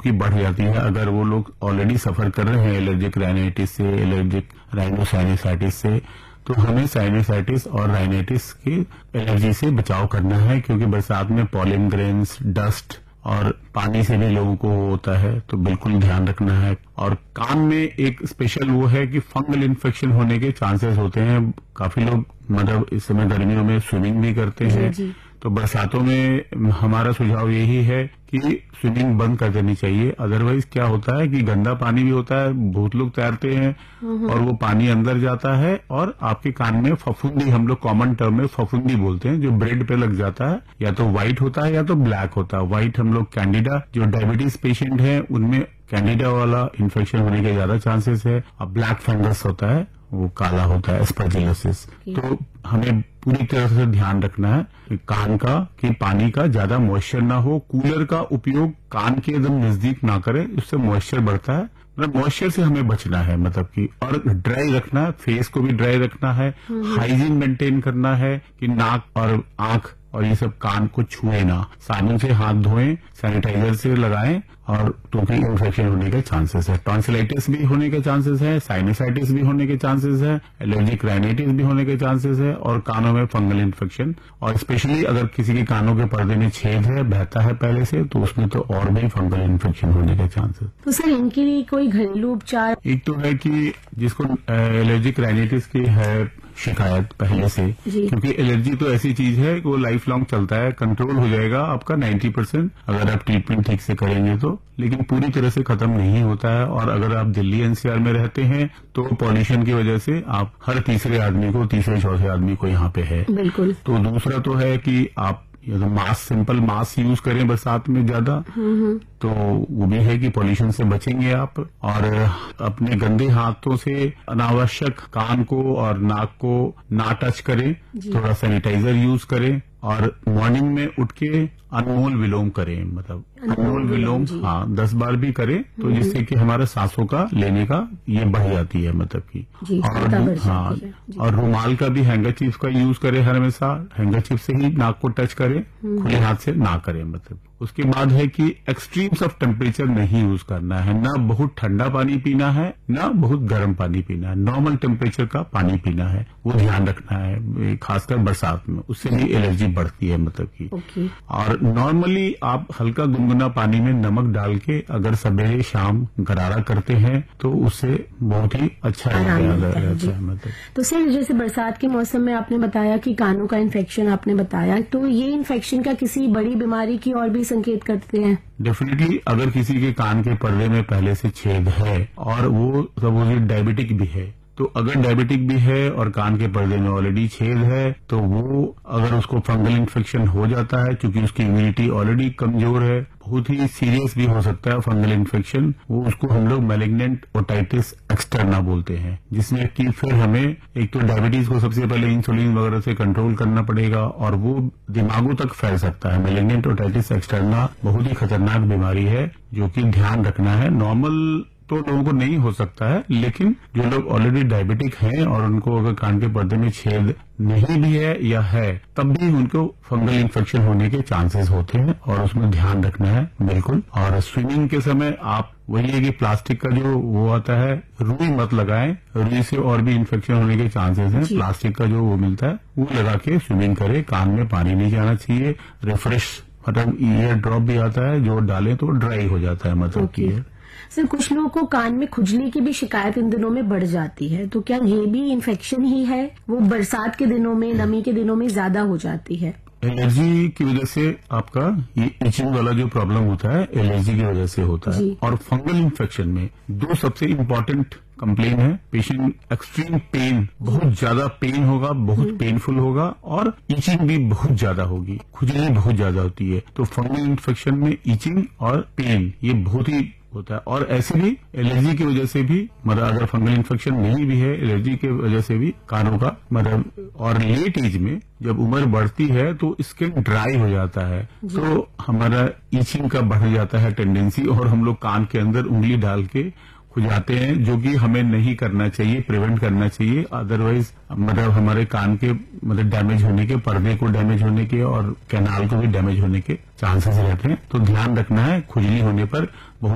की बढ़ जाती है। अगर वो लोग ऑलरेडी सफर कर रहे हैं एलर्जिक राइनाइटिस से, एलर्जिक राइनोसाइनसाइटिस से, तो हमें साइनसाइटिस और राइनाइटिस की एलर्जी से बचाव करना है, क्योंकि बरसात में पॉलन ग्रेन्स, डस्ट और पानी से भी लोगों को होता है, तो बिल्कुल ध्यान रखना है। और कान में एक स्पेशल वो है कि फंगल इन्फेक्शन होने के चांसेस होते हैं। काफी लोग मतलब इस समय गर्मियों में स्विमिंग भी करते हैं, तो बरसातों में हमारा सुझाव यही है कि स्विमिंग बंद कर देनी चाहिए। अदरवाइज क्या होता है कि गंदा पानी भी होता है, बहुत लोग तैरते हैं और वो पानी अंदर जाता है और आपके कान में फफूंदी, हम लोग कॉमन टर्म में फफूंदी बोलते हैं, जो ब्रेड पे लग जाता है। या तो व्हाइट होता है या तो ब्लैक होता है। व्हाइट हम लोग कैंडिडा, जो डायबिटीज पेशेंट है उनमें कैंडिडा वाला इन्फेक्शन होने के ज्यादा चांसेस है। और ब्लैक फंगस होता है, वो काला होता है, एस्परजिलोसिस। तो हमें पूरी तरह से ध्यान रखना है कि कान का, कि पानी का ज्यादा मॉइस्चर ना हो। कूलर का उपयोग कान के एकदम नजदीक ना करें, उससे मॉइस्चर बढ़ता है। मतलब मॉइस्चर से हमें बचना है, मतलब कि, और ड्राई रखना है, फेस को भी ड्राई रखना है। हाइजीन मेंटेन करना है कि नाक और आंख और ये सब कान को छुए ना, साबुन से हाथ धोएं, सैनिटाइजर से लगाएं, और क्योंकि इन्फेक्शन होने के चांसेस है। टॉन्सिलाइटिस भी होने के चांसेस है, साइनसाइटिस भी होने के चांसेस है, एलर्जिक राइनाइटिस भी होने के चांसेस है, और कानों में फंगल इन्फेक्शन। और स्पेशली अगर किसी के कानों के पर्दे में छेद है, बहता है पहले से, तो उसमें तो और भी फंगल इन्फेक्शन होने के चांसेस। तो सर इनके लिए कोई घरेलू उपचार? एक तो है कि जिसको एलर्जिक राइनाइटिस की है शिकायत पहले से, क्योंकि एलर्जी तो ऐसी चीज है कि वो लाइफ लॉन्ग चलता है। कंट्रोल हो जाएगा आपका 90% अगर आप ट्रीटमेंट ठीक से करेंगे तो, लेकिन पूरी तरह से खत्म नहीं होता है। और अगर आप दिल्ली एनसीआर में रहते हैं तो पॉल्यूशन की वजह से आप हर तीसरे आदमी को, तीसरे चौथे आदमी को यहाँ पे है। बिल्कुल। तो दूसरा तो है कि आप या तो मास्क, सिंपल मास्क यूज करें बरसात में ज्यादा, तो वो भी है कि पॉल्यूशन से बचेंगे आप। और अपने गंदे हाथों से अनावश्यक कान को और नाक को ना टच करें, थोड़ा सैनिटाइजर यूज करें। और मॉर्निंग में उठ के अनुलोम विलोम करें, मतलब अनुलोम विलोम 10 बार भी करें, तो जिससे कि हमारा सांसों का लेने का ये बढ़ जाती है, मतलब की। और रुमाल का भी, हैंगरचीफ का यूज करें हर हमेशा। हैंगरचीफ से ही नाक को टच करें, खुले हाथ से ना करें, मतलब। उसके बाद है कि एक्सट्रीम्स ऑफ टेम्परेचर नहीं यूज करना है, ना बहुत ठंडा पानी पीना है, ना बहुत गर्म पानी पीना है। नॉर्मल टेम्परेचर का पानी पीना है, वो ध्यान रखना है, खासकर बरसात में, उससे भी एलर्जी बढ़ती है, मतलब की। और नॉर्मली आप हल्का गुनगुना पानी में नमक डाल के अगर सवेरे शाम गरारा करते हैं तो उससे बहुत ही अच्छा रहता है, मतलब। तो सर जैसे बरसात के मौसम में आपने बताया कि कानों का इन्फेक्शन आपने बताया, तो ये इन्फेक्शन का किसी बड़ी बीमारी की और भी संकेत करते हैं? डेफिनेटली अगर किसी के कान के पर्दे में पहले से छेद है और वो सपोज डायबिटिक भी है, तो अगर डायबिटिक भी है और कान के पर्दे में ऑलरेडी छेद है, तो वो अगर उसको फंगल इन्फेक्शन हो जाता है, क्योंकि उसकी इम्यूनिटी ऑलरेडी कमजोर है, बहुत ही सीरियस भी हो सकता है फंगल इन्फेक्शन। वो उसको हम लोग मैलिग्नेंट ओटाइटिस एक्सटर्ना बोलते हैं, जिसमें कि फिर हमें एक तो डायबिटीज को सबसे पहले इंसुलिन वगैरह से कंट्रोल करना पड़ेगा, और वो दिमागों तक फैल सकता है। मैलिग्नेंट ओटाइटिस एक्सटर्ना बहुत ही खतरनाक बीमारी है, जो कि ध्यान रखना है। नॉर्मल तो लोगों को नहीं हो सकता है, लेकिन जो लोग ऑलरेडी डायबिटिक हैं और उनको अगर कान के पर्दे में छेद नहीं भी है या है, तब भी उनको फंगल इन्फेक्शन होने के चांसेस होते हैं, और उसमें ध्यान रखना है बिल्कुल। और स्विमिंग के समय आप वही है कि प्लास्टिक का जो वो आता है, रुई मत लगाएं, रुई से और भी इन्फेक्शन होने के चांसेस हैं। प्लास्टिक का जो वो मिलता है वो लगा के स्विमिंग करें। कान में पानी नहीं जाना चाहिए। रिफ्रेश मतलब ईयर ड्रॉप भी आता है, जो डालें तो ड्राई हो जाता है, मतलब की। सर कुछ लोगों को कान में खुजली की भी शिकायत इन दिनों में बढ़ जाती है, तो क्या ये भी इन्फेक्शन ही है? वो बरसात के दिनों में, नमी के दिनों में ज्यादा हो जाती है। एलर्जी की वजह से आपका ये इचिंग वाला जो प्रॉब्लम होता है, एलर्जी की वजह से होता है। और फंगल इन्फेक्शन में दो सबसे इम्पोर्टेंट कंप्लेन है। पेशेंट एक्सट्रीम पेन, बहुत ज्यादा पेन होगा, बहुत पेनफुल होगा, और इचिंग भी बहुत ज्यादा होगी, खुजली बहुत ज्यादा होती है। तो फंगल इन्फेक्शन में इचिंग और पेन ये बहुत ही होता है। और ऐसे भी एलर्जी की वजह से भी, मतलब अगर फंगल इन्फेक्शन नहीं भी है, एलर्जी की वजह से भी कानों का, मतलब, और लेट एज में जब उम्र बढ़ती है तो स्किन ड्राई हो जाता है, तो हमारा इचिंग का बढ़ जाता है टेंडेंसी, और हम लोग कान के अंदर उंगली डाल के खुजाते हैं, जो कि हमें नहीं करना चाहिए, प्रिवेंट करना चाहिए। अदरवाइज मतलब हमारे कान के मतलब डैमेज होने के, पर्दे को डैमेज होने के और कैनाल को भी डैमेज होने के चांसेस रहते हैं। तो ध्यान रखना है खुजली होने पर। बहुत